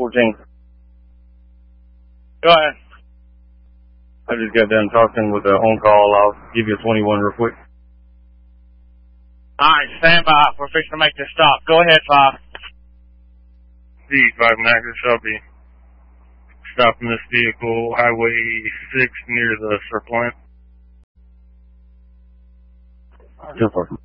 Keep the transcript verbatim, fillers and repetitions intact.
fourteen. Go ahead. I just got done talking with the on-call. I'll give you a twenty-one real quick. All right, stand by. We're fixing to make this stop. Go ahead, five. D five Magnus, I'll be stopping this vehicle, Highway six near the Surf Line. Two four.